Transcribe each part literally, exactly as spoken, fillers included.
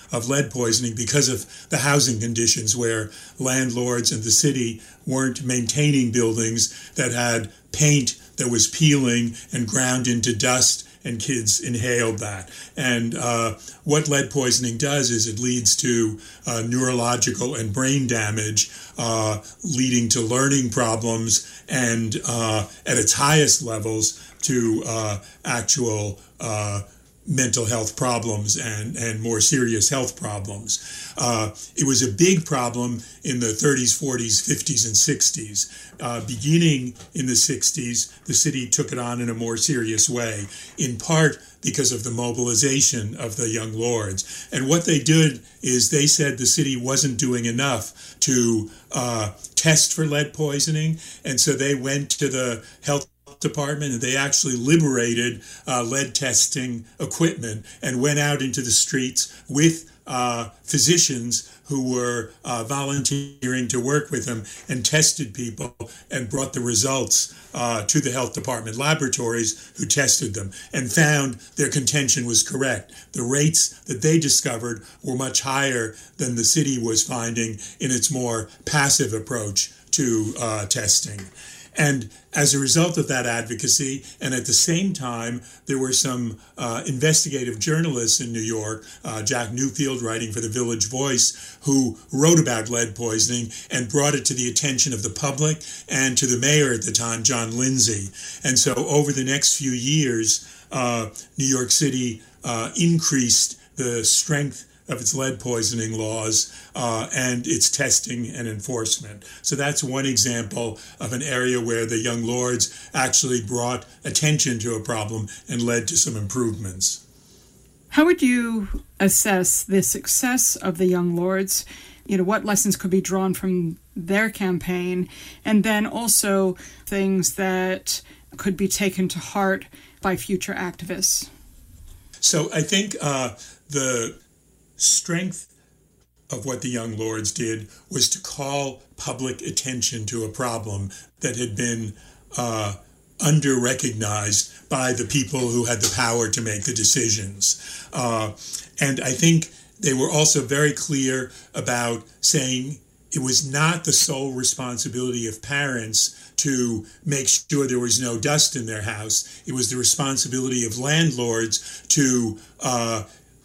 of lead poisoning because of the housing conditions where landlords and the city weren't maintaining buildings that had paint that was peeling and ground into dust, and kids inhaled that. And uh, what lead poisoning does is it leads to uh, neurological and brain damage, uh, leading to learning problems, and uh, at its highest levels to uh, actual uh, mental health problems and, and more serious health problems. Uh, it was a big problem in the thirties, forties, fifties, and sixties. Uh, beginning in the sixties, the city took it on in a more serious way, in part because of the mobilization of the Young Lords. And what they did is they said the city wasn't doing enough to uh, test for lead poisoning, and so they went to the health department and they actually liberated uh, lead testing equipment and went out into the streets with uh, physicians who were uh, volunteering to work with them and tested people and brought the results uh, to the health department laboratories who tested them and found their contention was correct. The rates that they discovered were much higher than the city was finding in its more passive approach to uh, testing. And as a result of that advocacy, and at the same time, there were some uh, investigative journalists in New York, uh, Jack Newfield, writing for the Village Voice, who wrote about lead poisoning and brought it to the attention of the public and to the mayor at the time, John Lindsay. And so over the next few years, uh, New York City uh, increased the strength of its lead poisoning laws uh, and its testing and enforcement. So that's one example of an area where the Young Lords actually brought attention to a problem and led to some improvements. How would you assess the success of the Young Lords? You know, what lessons could be drawn from their campaign? And then also things that could be taken to heart by future activists? So I think uh, the strength of what the Young Lords did was to call public attention to a problem that had been uh, under-recognized by the people who had the power to make the decisions. Uh, and I think they were also very clear about saying it was not the sole responsibility of parents to make sure there was no dust in their house. It was the responsibility of landlords to uh,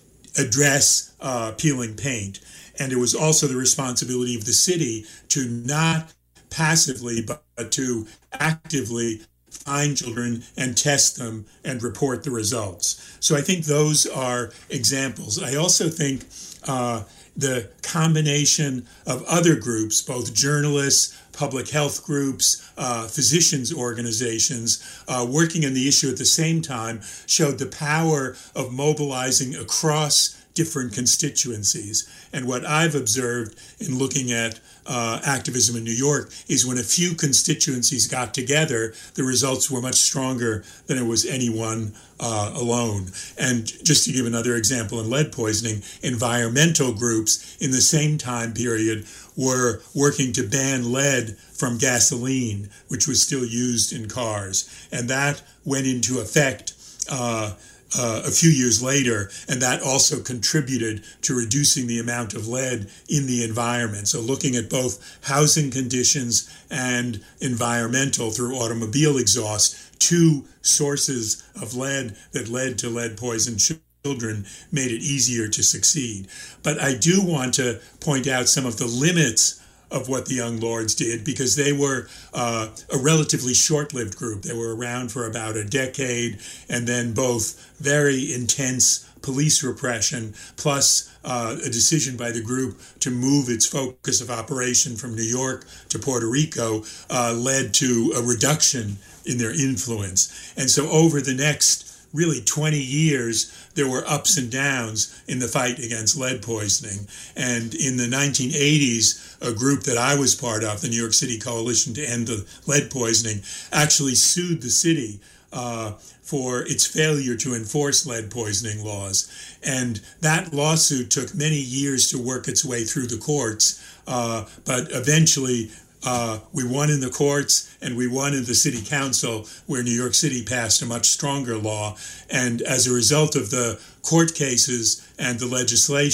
address uh, peeling paint. And it was also the responsibility of the city to not passively, but to actively find children and test them and report the results. So I think those are examples. I also think uh, the combination of other groups, both journalists, public health groups, uh, physicians organizations, uh, working on the issue at the same time, showed the power of mobilizing across different constituencies. And what I've observed in looking at uh, activism in New York is when a few constituencies got together, the results were much stronger than it was any one uh, alone. And just to give another example in lead poisoning, environmental groups in the same time period were working to ban lead from gasoline, which was still used in cars. And that went into effect uh, Uh, a few years later, and that also contributed to reducing the amount of lead in the environment. So looking at both housing conditions and environmental through automobile exhaust, two sources of lead that led to lead-poisoned children, made it easier to succeed. But I do want to point out some of the limits of what the Young Lords did, because they were uh, a relatively short-lived group. They were around for about a decade, and then both very intense police repression, plus uh, a decision by the group to move its focus of operation from New York to Puerto Rico, uh, led to a reduction in their influence. And so over the next really twenty years, there were ups and downs in the fight against lead poisoning. And in the nineteen eighties, a group that I was part of, the New York City Coalition to End the Lead Poisoning, actually sued the city uh, for its failure to enforce lead poisoning laws. And that lawsuit took many years to work its way through the courts, uh, but eventually Uh, we won in the courts, and we won in the city council, where New York City passed a much stronger law. And as a result of the court cases and the legislation,